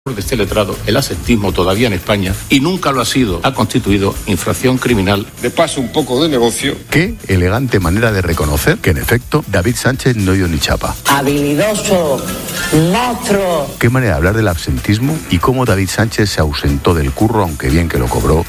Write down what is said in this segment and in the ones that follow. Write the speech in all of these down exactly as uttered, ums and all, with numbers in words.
de este letrado, el ascetismo todavía en España, y nunca lo ha sido, ha constituido infracción criminal. De paso, un poco de negocio. Qué elegante manera de reconocer que, en efecto, David Sánchez no dio ni chapa. Habilidoso, monstruo. Qué manera de hablar del absentismo y cómo David Sánchez se ausentó del curro, aunque bien que lo cobró.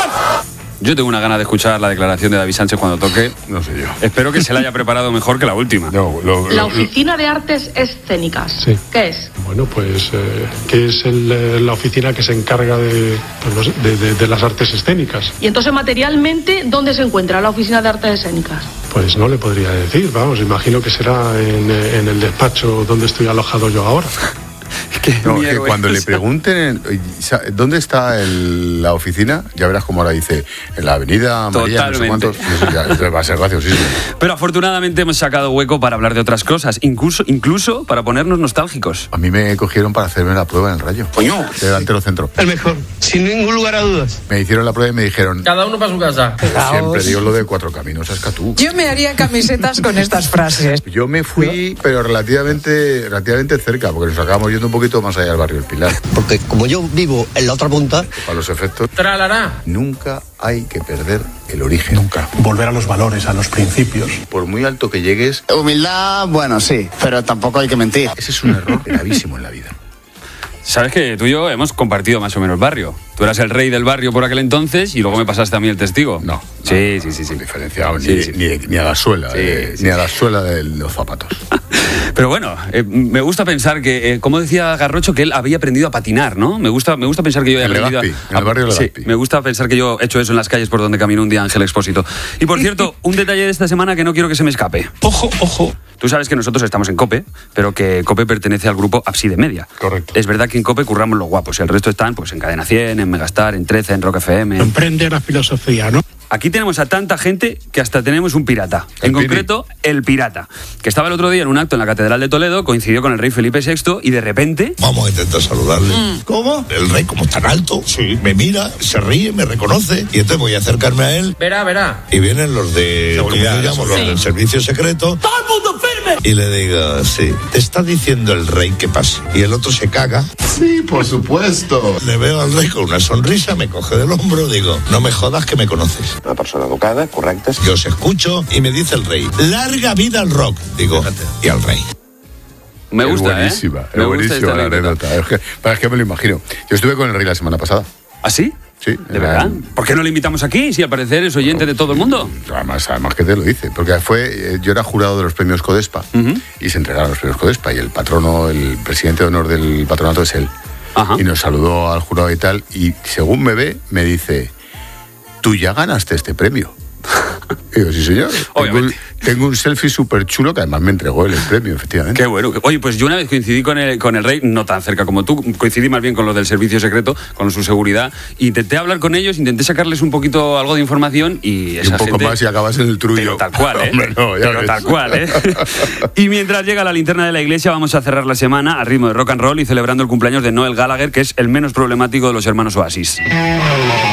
Yo tengo una gana de escuchar la declaración de David Sánchez cuando toque. No sé yo. Espero que se la haya preparado mejor que la última. No, lo, lo, la Oficina de Artes Escénicas. Sí. ¿Qué es? Bueno, pues eh, que es el, la oficina que se encarga de, pues, no sé, de, de, de las artes escénicas. Y entonces, materialmente, ¿dónde se encuentra la Oficina de Artes Escénicas? Pues no le podría decir, vamos, imagino que será en, en el despacho donde estoy alojado yo ahora. No, que cuando le pregunten dónde está el, la oficina, ya verás cómo ahora dice en la avenida María, no sé cuántos, eso ya, va a ser graciosísimo. Pero afortunadamente hemos sacado hueco para hablar de otras cosas, incluso, incluso para ponernos nostálgicos. A mí me cogieron para hacerme la prueba en el Rayo. Coño, de delantero centro. El mejor, sin ningún lugar a dudas. Me hicieron la prueba y me dijeron, cada uno para su casa. Siempre digo lo de cuatro caminos, es que tú. Yo me haría camisetas con estas frases. Yo me fui, pero relativamente, relativamente cerca, porque nos acabamos yendo un poquito más allá del barrio El Pilar. Porque como yo vivo en la otra punta, para los efectos, tralará. Nunca hay que perder el origen. Nunca. Volver a los valores, a los principios. Por muy alto que llegues. Humildad, bueno, sí, pero tampoco hay que mentir. Ese es un error gravísimo en la vida. Sabes que tú y yo hemos compartido más o menos barrio. Tú eras el rey del barrio por aquel entonces y luego me pasaste a mí el testigo. No. Sí, no, sí, sí, sí. Diferenciado, sí, ni, sí. Ni, ni a la suela, sí, eh, sí. ni a la suela de los zapatos. Pero bueno, eh, me gusta pensar que, eh, como decía Garrocho, que él había aprendido a patinar, ¿no? Me gusta, me gusta pensar que yo he en aprendido Legazpi, a... en el barrio de Sí, Legazpi. me gusta pensar que yo he hecho eso en las calles por donde caminó un día Ángel Expósito. Y por cierto, un detalle de esta semana que no quiero que se me escape. Ojo, ojo. Tú sabes que nosotros estamos en COPE, pero que COPE pertenece al grupo Ábside Media. Correcto. Es verdad que en COPE curramos los guapos y el resto están pues en Cadena cien, en Megastar, en trece, en Rock F M. Comprende la filosofía, ¿no? Aquí tenemos a tanta gente que hasta tenemos un pirata. El en Piri. concreto, el pirata, que estaba el otro día en un acto en la Catedral de Toledo, coincidió con el rey Felipe sexto y de repente... Vamos a intentar saludarle. Mm. ¿Cómo? El rey, como tan alto, sí, me mira, se ríe, me reconoce, y entonces voy a acercarme a él. Verá, verá. Y vienen los de, seguridad, como yo llamo, los sí. del servicio secreto. ¡Todo el mundo firme! Y le digo, sí, te está diciendo el rey que pasa. Y el otro se caga. Sí, por supuesto. Le veo al rey con una sonrisa, me coge del hombro, digo, no me jodas que me conoces. Una persona educada, correcta. Yo os escucho y me dice el rey, larga vida al rock. Digo, y al rey. Me gusta, es buenísima, ¿eh? es Me gusta buenísima esta la anécdota. anécdota. Es que, para, es que me lo imagino. Yo estuve con el rey la semana pasada. ¿Ah, sí? Sí. ¿De verdad? ¿Por qué no le invitamos aquí, si al parecer es oyente de todo el mundo? Además, además que te lo dice, porque fue, eh, yo era jurado de los premios Codespa Uh-huh. y se entregaron los premios Codespa y el patrono, el presidente de honor del patronato es él. Ajá. Y nos saludó al jurado y tal, y según me ve, me dice, tú ya ganaste este premio. Y digo, sí señor, tengo un, tengo un selfie súper chulo que además me entregó él el premio, efectivamente. Qué bueno. Oye, pues yo una vez coincidí con el, con el rey, no tan cerca como tú, coincidí más bien con los del servicio secreto, con su seguridad, intenté hablar con ellos, intenté sacarles un poquito algo de información y esa y un poco gente, más y acabas en el trullo. Pero tal cual, ¿eh? Hombre, no, ya pero ves. tal cual, ¿eh? Y mientras llega la linterna de la iglesia, vamos a cerrar la semana al ritmo de rock and roll y celebrando el cumpleaños de Noel Gallagher, que es el menos problemático de los hermanos Oasis.